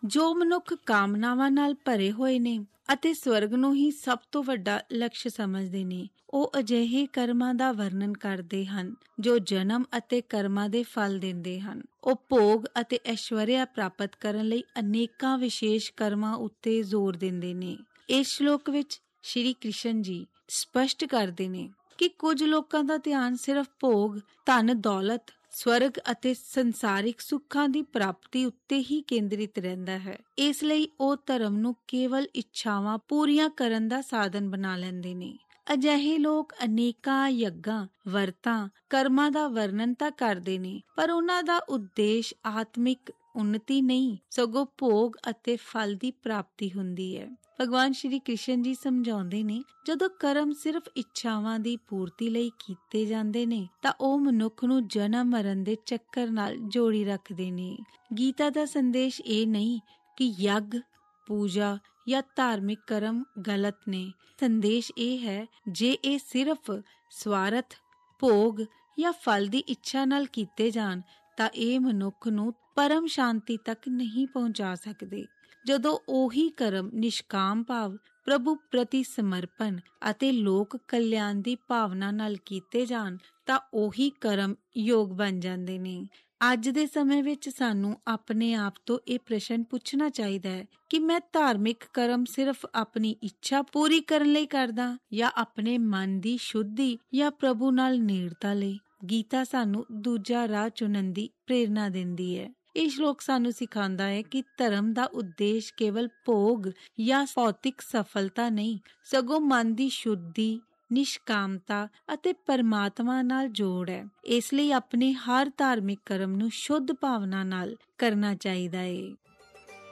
ਜੋ ਮਨੁੱਖ ਕਾਮਨਾਵਾਂ ਨਾਲ ਭਰੇ ਹੋਏ ਨੇ ਅਤੇ ਸਵਰਗ ਨੂੰ ਹੀ ਸਭ ਤੋਂ ਵੱਡਾ ਲਕਸ਼ ਸਮਝਦੇ ਨੇ, ਉਹ ਅਜਿਹੇ ਕਰਮਾਂ ਦਾ ਵਰਣਨ ਕਰਦੇ ਹਨ ਜੋ ਜਨਮ ਅਤੇ ਕਰਮਾਂ ਦੇ ਫਲ ਦਿੰਦੇ ਹਨ। ਉਹ ਭੋਗ ਅਤੇ ਐਸ਼ਵਰਿਆ ਪ੍ਰਾਪਤ ਕਰਨ ਲਈ ਅਨੇਕਾਂ ਵਿਸ਼ੇਸ਼ ਕਰਮਾਂ ਉੱਤੇ ਜ਼ੋਰ ਦਿੰਦੇ ਨੇ। ਇਸ ਸ਼ਲੋਕ ਵਿੱਚ ਸ਼੍ਰੀ ਕ੍ਰਿਸ਼ਨ ਜੀ ਸਪਸ਼ਟ ਕਰਦੇ ਨੇ ਕਿ ਕੁਝ ਲੋਕਾਂ ਦਾ ਧਿਆਨ ਸਿਰਫ ਭੋਗ, ਧਨ ਦੌਲਤ, ਸਵਰਗ ਅਤੇ ਸੰਸਾਰਿਕ ਸੁੱਖਾਂ ਦੀ ਪ੍ਰਾਪਤੀ ਉੱਤੇ ਹੀ ਕੇਂਦਰਿਤ ਰਹਿੰਦਾ ਹੈ। ਇਸ ਲਈ ਉਹ ਧਰਮ ਨੂੰ ਕੇਵਲ ਇੱਛਾਵਾਂ ਪੂਰੀਆਂ ਕਰਨ ਦਾ ਸਾਧਨ ਬਣਾ ਲੈਂਦੇ ਨੇ। ਅਜਿਹੇ ਲੋਕ ਅਨੇਕਾਂ ਯੱਗਾਂ, ਵਰਤਾਂ, ਕਰਮਾਂ ਦਾ ਵਰਣਨ ਤਾਂ ਕਰਦੇ ਨੇ, ਪਰ ਉਹਨਾਂ ਦਾ ਉਦੇਸ਼ ਆਤਮਿਕ ਉੱਨਤੀ ਨਹੀਂ, ਸਗੋਂ ਭੋਗ ਅਤੇ ਫਲ ਦੀ ਪ੍ਰਾਪਤੀ ਹੁੰਦੀ ਹੈ। ਭਗਵਾਨ ਸ਼੍ਰੀ ਕ੍ਰਿਸ਼ਨ ਜੀ ਸਮਝਾਉਂਦੇ ਨੇ, ਜਦੋਂ ਕਰਮ ਸਿਰਫ ਇੱਛਾਵਾਂ ਦੀ ਪੂਰਤੀ ਲਈ ਕੀਤੇ ਜਾਂਦੇ ਨੇ ਤਾਂ ਉਹ ਮਨੁੱਖ ਨੂੰ ਜਨਮ ਮਰਨ ਦੇ ਚੱਕਰ ਨਾਲ ਜੋੜੀ ਰੱਖਦੇ ਨੇ। ਗੀਤਾ ਦਾ ਸੰਦੇਸ਼ ਇਹ ਨਹੀਂ ਕਿ ਯੱਗ, ਪੂਜਾ ਜਾਂ ਧਾਰਮਿਕ ਕਰਮ ਗਲਤ ਨੇ। ਸੰਦੇਸ਼ ਇਹ ਹੈ, ਜੇ ਇਹ ਸਿਰਫ ਸਵਾਰਥ, ਭੋਗ ਜਾਂ ਫਲ ਦੀ ਇੱਛਾ ਨਾਲ ਕੀਤੇ ਜਾਣ ਤਾਂ ਇਹ ਮਨੁੱਖ ਨੂੰ ਪਰਮ ਸ਼ਾਂਤੀ ਤੱਕ ਨਹੀਂ ਪਹੁੰਚਾ ਸਕਦੇ। ਜਦੋਂ ਉਹੀ ਕਰਮ ਨਿਸ਼ਕਾਮ ਭਾਵ, ਪ੍ਰਭੂ ਪ੍ਰਤੀ ਸਮਰਪਣ ਅਤੇ ਲੋਕ ਕਲਿਆਣ ਦੀ ਭਾਵਨਾ ਨਾਲ ਕੀਤੇ ਜਾਣ ਤਾਂ ਉਹੀ ਕਰਮ ਯੋਗ ਬਣ ਜਾਂਦੇ ਨੇ। ਅੱਜ ਦੇ ਸਮੇਂ ਵਿੱਚ ਸਾਨੂੰ ਆਪਣੇ ਆਪ ਤੋਂ ਇਹ ਪ੍ਰਸ਼ਨ ਪੁੱਛਣਾ ਚਾਹੀਦਾ ਹੈ ਕਿ ਮੈਂ ਧਾਰਮਿਕ ਕਰਮ ਸਿਰਫ ਆਪਣੀ ਇੱਛਾ ਪੂਰੀ ਕਰਨ ਲਈ ਕਰਦਾ ਜਾਂ ਆਪਣੇ ਮਨ ਦੀ ਸ਼ੁੱਧੀ ਜਾਂ ਪ੍ਰਭੂ ਨਾਲ ਨੇੜਤਾ ਲਈ। ਗੀਤਾ ਸਾਨੂੰ ਦੂਜਾ ਰਾਹ ਚੁਣਨ ਦੀ ਪ੍ਰੇਰਨਾ ਦਿੰਦੀ ਹੈ। ਇਹ ਸ਼ਲੋਕ ਸਾਨੂੰ ਸਿਖਾਉਂਦਾ ਹੈ ਕਿ ਧਰਮ ਦਾ ਉਦੇਸ਼ ਕੇਵਲ ਭੋਗ ਜਾਂ ਭੌਤਿਕ ਸਫਲਤਾ ਨਹੀਂ, ਸਗੋਂ ਮਨ ਦੀ ਸ਼ੁੱਧੀ, ਨਿਸ਼ਕਾਮਤਾ ਅਤੇ ਪਰਮਾਤਮਾ ਨਾਲ ਜੋੜ ਹੈ। ਇਸ ਲਈ ਆਪਣੇ ਹਰ ਧਾਰਮਿਕ ਕਰਮ ਨੂੰ ਸ਼ੁੱਧ ਭਾਵਨਾ ਨਾਲ ਕਰਨਾ ਚਾਹੀਦਾ ਹੈ।